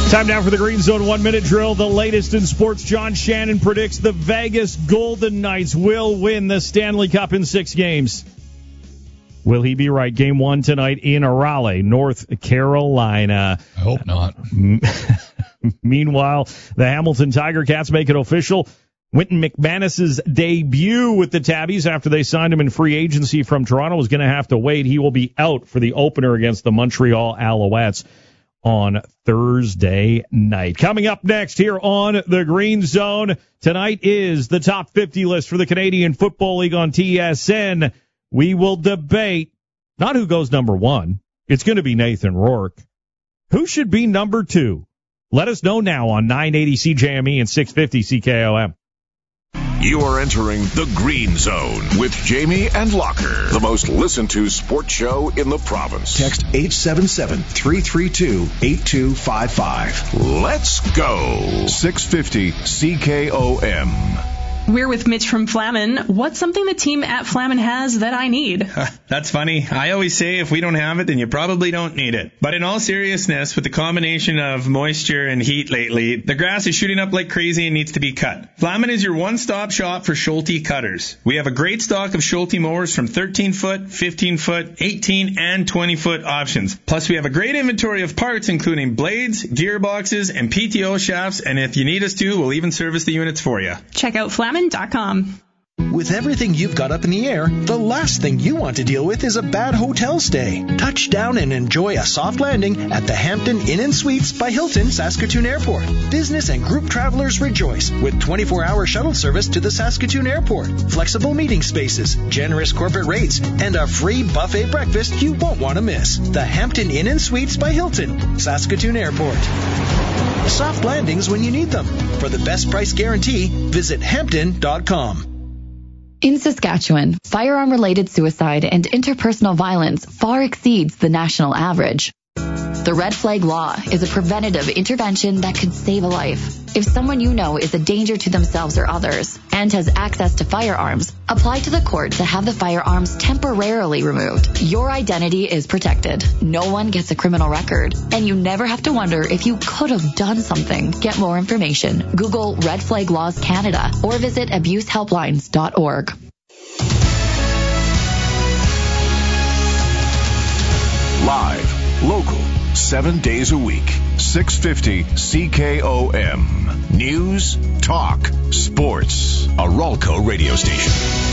Time now for the Green Zone 1-minute drill. The latest in sports. John Shannon predicts the Vegas Golden Knights will win the Stanley Cup in 6 games. Will he be right? Game 1 tonight in Raleigh, North Carolina. I hope not. Meanwhile, the Hamilton Tiger Cats make it official. Wynton McManus's debut with the Tabbies after they signed him in free agency from Toronto is going to have to wait. He will be out for the opener against the Montreal Alouettes on Thursday night. Coming up next here on the Green Zone, tonight is the top 50 list for the Canadian Football League on TSN. We will debate not who goes number 1. It's going to be Nathan Rourke. Who should be number 2? Let us know now on 980 CJME and 650 CKOM. You are entering the Green Zone with Jamie and Locker, the most listened to sports show in the province. Text 877-332-8255. Let's go. 650 CKOM. We're with Mitch from Flamin. What's something the team at Flamin has that I need? That's funny. I always say if we don't have it, then you probably don't need it. But in all seriousness, with the combination of moisture and heat lately, the grass is shooting up like crazy and needs to be cut. Flamin is your one-stop shop for Schulte cutters. We have a great stock of Schulte mowers from 13-foot, 15-foot, 18, and 20-foot options. Plus, we have a great inventory of parts, including blades, gearboxes, and PTO shafts. And if you need us to, we'll even service the units for you. Check out Flamin.com. With everything you've got up in the air, the last thing you want to deal with is a bad hotel stay. Touch down and enjoy a soft landing at the Hampton Inn & Suites by Hilton Saskatoon Airport. Business and group travelers rejoice with 24-hour shuttle service to the Saskatoon Airport, flexible meeting spaces, generous corporate rates, and a free buffet breakfast you won't want to miss. The Hampton Inn & Suites by Hilton, Saskatoon Airport. Soft landings when you need them. For the best price guarantee, visit Hampton.com. In Saskatchewan, firearm-related suicide and interpersonal violence far exceeds the national average. The Red Flag Law is a preventative intervention that could save a life. If someone you know is a danger to themselves or others and has access to firearms, apply to the court to have the firearms temporarily removed. Your identity is protected. No one gets a criminal record, and you never have to wonder if you could have done something. Get more information. Google Red Flag Laws Canada or visit abusehelplines.org. Live, local, 7 days a week. 650 CKOM. News, talk, sports. A Ralco radio station.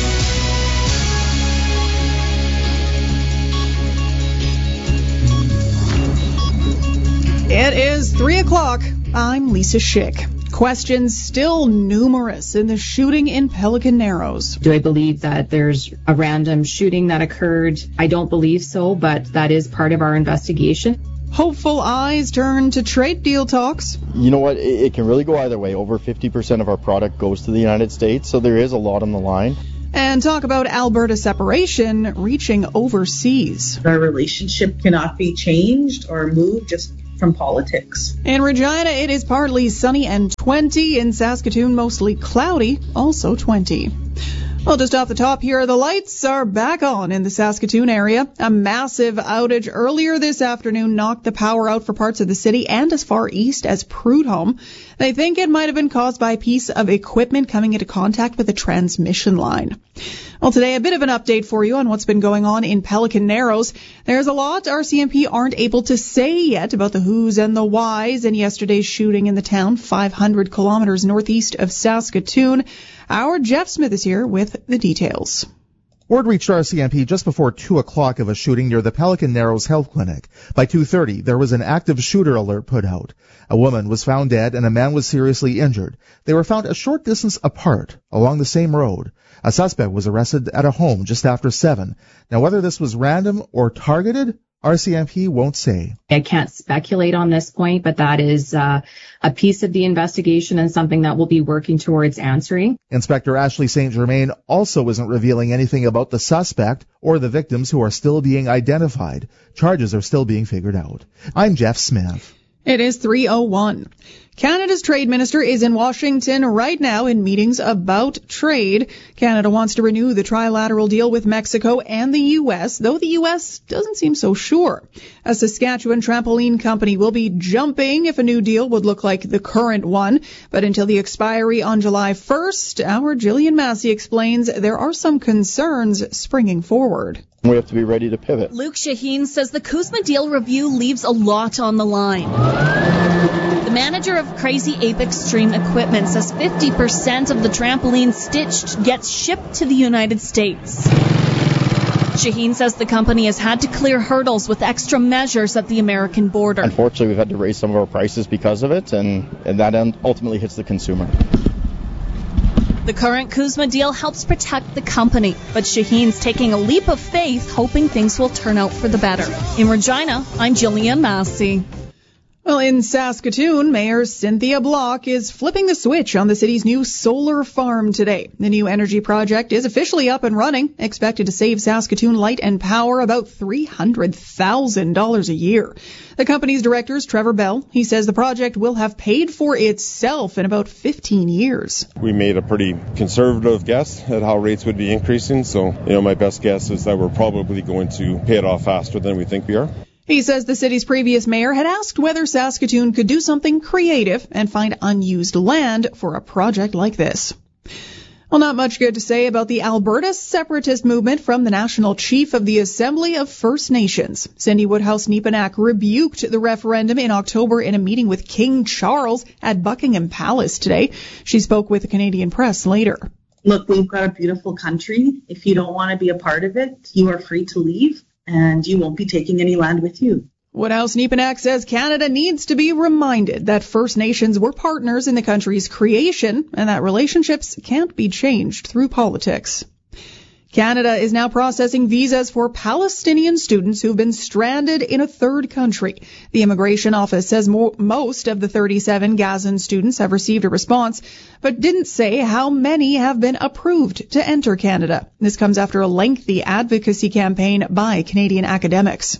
It is 3 o'clock. I'm Lisa Schick. Questions still numerous in the shooting in Pelican Narrows. Do I believe that there's a random shooting that occurred? I don't believe so, but that is part of our investigation. Hopeful eyes turn to trade deal talks. You know what? It can really go either way. Over 50% of our product goes to the United States, so there is a lot on the line. And talk about Alberta separation reaching overseas. Our relationship cannot be changed or moved just from politics. In Regina, it is partly sunny and 20. In Saskatoon, mostly cloudy, also 20. Well, just off the top here, the lights are back on in the Saskatoon area. A massive outage earlier this afternoon knocked the power out for parts of the city and as far east as Prudhomme. They think it might have been caused by a piece of equipment coming into contact with a transmission line. Well, today, a bit of an update for you on what's been going on in Pelican Narrows. There's a lot RCMP aren't able to say yet about the who's and the whys in yesterday's shooting in the town 500 kilometers northeast of Saskatoon. Our Jeff Smith is here with the details. Word reached RCMP just before 2 o'clock of a shooting near the Pelican Narrows Health Clinic. By 2:30, there was an active shooter alert put out. A woman was found dead and a man was seriously injured. They were found a short distance apart along the same road. A suspect was arrested at a home just after 7. Now, whether this was random or targeted, RCMP won't say. I can't speculate on this point, but that is a piece of the investigation and something that we'll be working towards answering. Inspector Ashley St. Germain also isn't revealing anything about the suspect or the victims who are still being identified. Charges are still being figured out. I'm Jeff Smith. It is 3:01. Canada's trade minister is in Washington right now in meetings about trade. Canada wants to renew the trilateral deal with Mexico and the U.S., though the U.S. doesn't seem so sure. A Saskatchewan trampoline company will be jumping if a new deal would look like the current one. But until the expiry on July 1st, our Jillian Massey explains there are some concerns springing forward. We have to be ready to pivot. Luke Shaheen says the Kuzma deal review leaves a lot on the line. The manager of Crazy Ape Extreme Equipment says 50% of the trampoline stitched gets shipped to the United States. Shaheen says the company has had to clear hurdles with extra measures at the American border. Unfortunately, we've had to raise some of our prices because of it, and that ultimately hits the consumer. The current Kuzma deal helps protect the company, but Shaheen's taking a leap of faith, hoping things will turn out for the better. In Regina, I'm Jillian Massey. Well, in Saskatoon, Mayor Cynthia Block is flipping the switch on the city's new solar farm today. The new energy project is officially up and running, expected to save Saskatoon Light and Power about $300,000 a year. The company's director is Trevor Bell. He says the project will have paid for itself in about 15 years. We made a pretty conservative guess at how rates would be increasing, so my best guess is that we're probably going to pay it off faster than we think we are. He says the city's previous mayor had asked whether Saskatoon could do something creative and find unused land for a project like this. Well, not much good to say about the Alberta separatist movement from the national chief of the Assembly of First Nations. Cindy Woodhouse-Nepenak rebuked the referendum in October in a meeting with King Charles at Buckingham Palace today. She spoke with the Canadian Press later. Look, we've got a beautiful country. If you don't want to be a part of it, you are free to leave. And you won't be taking any land with you. Woodhouse-Nepenak says Canada needs to be reminded that First Nations were partners in the country's creation and that relationships can't be changed through politics. Canada is now processing visas for Palestinian students who've been stranded in a third country. The Immigration Office says most of the 37 Gazan students have received a response, but didn't say how many have been approved to enter Canada. This comes after a lengthy advocacy campaign by Canadian academics.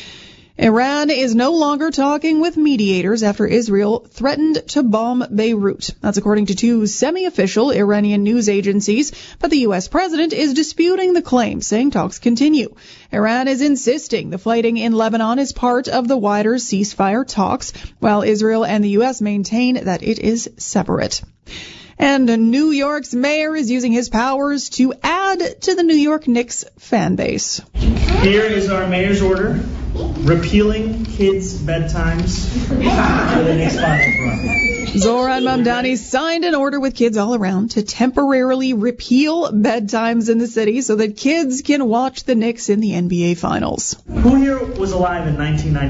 Iran is no longer talking with mediators after Israel threatened to bomb Beirut. That's according to two semi-official Iranian news agencies, but the U.S. president is disputing the claim, saying talks continue. Iran is insisting the fighting in Lebanon is part of the wider ceasefire talks, while Israel and the U.S. maintain that it is separate. And New York's mayor is using his powers to add to the New York Knicks fan base. Here is our mayor's order, repealing kids' bedtimes for the Knicks finals run. Zoran Mamdani signed an order with kids all around to temporarily repeal bedtimes in the city so that kids can watch the Knicks in the NBA Finals. Who here was alive in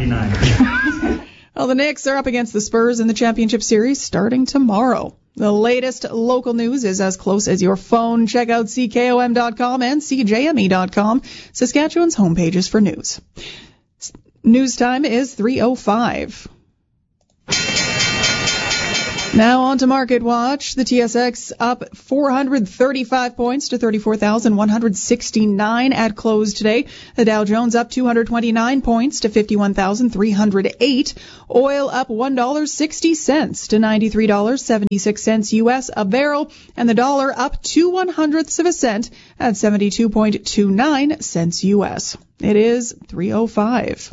1999? Well, the Knicks are up against the Spurs in the championship series starting tomorrow. The latest local news is as close as your phone. Check out CKOM.com and CJME.com, Saskatchewan's homepages for news. News time is 3:05. Now on to Market Watch. The TSX up 435 points to 34,169 at close today. The Dow Jones up 229 points to 51,308. Oil up $1.60 to $93.76 U.S. a barrel. And the dollar up 0.02 cents at 72.29 cents U.S. It is 3:05.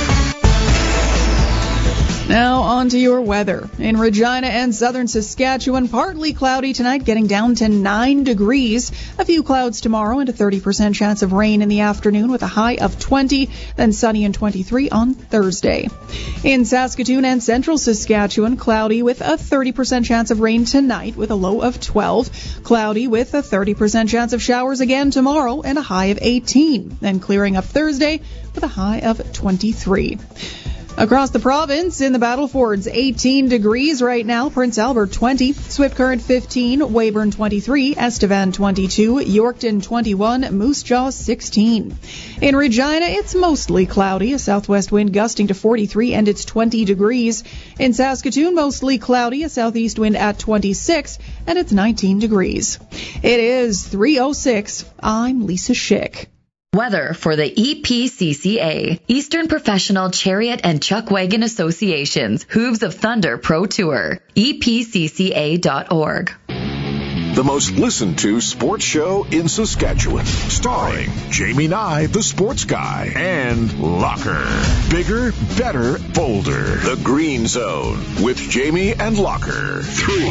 Now on to your weather. In Regina and southern Saskatchewan, partly cloudy tonight, getting down to 9 degrees. A few clouds tomorrow and a 30% chance of rain in the afternoon with a high of 20, then sunny and 23 on Thursday. In Saskatoon and central Saskatchewan, cloudy with a 30% chance of rain tonight with a low of 12. Cloudy with a 30% chance of showers again tomorrow and a high of 18. Then clearing up Thursday with a high of 23. Across the province, in the Battle Fords, 18 degrees right now. Prince Albert, 20. Swift Current, 15. Weyburn, 23. Estevan, 22. Yorkton, 21. Moose Jaw, 16. In Regina, it's mostly cloudy. A southwest wind gusting to 43, and it's 20 degrees. In Saskatoon, mostly cloudy. A southeast wind at 26, and it's 19 degrees. It is 3:06. I'm Lisa Schick. Weather for the EPCCA, Eastern Professional Chariot and Chuck Wagon Association's Hooves of Thunder Pro Tour, epcca.org. The most listened to sports show in Saskatchewan. Starring Jamie Nye, the sports guy, and Locker. Bigger, better, bolder. The Green Zone with Jamie and Locker. 3